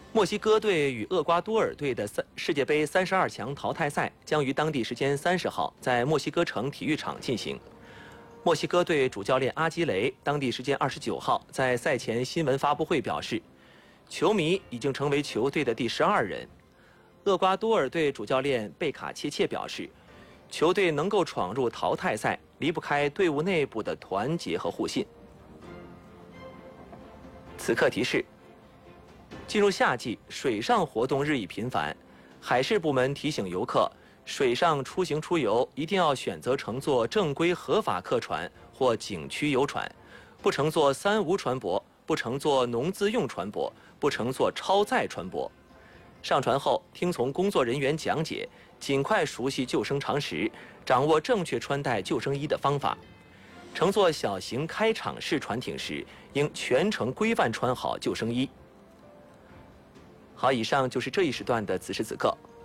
墨西哥队与厄瓜多尔队的世界杯32强淘汰赛将于当地时间30号在墨西哥城体育场进行。墨西哥队主教练阿基雷当地时间29号在赛前新闻发布会表示，球迷已经成为球队的第12人。厄瓜多尔队主教练贝卡切切表示，球队能够闯入淘汰赛，离不开队伍内部的团结和互信。此刻提示：进入夏季，水上活动日益频繁，海事部门提醒游客，水上出行出游一定要选择乘坐正规合法客船或景区游船，不乘坐3无船舶，不乘坐农自用船舶，不乘坐超载船舶。上船后，听从工作人员讲解，尽快熟悉救生常识，掌握正确穿戴救生衣的方法。乘坐小型开场式船艇时，应全程规范穿好救生衣。好，以上就是这一时段的此时此刻。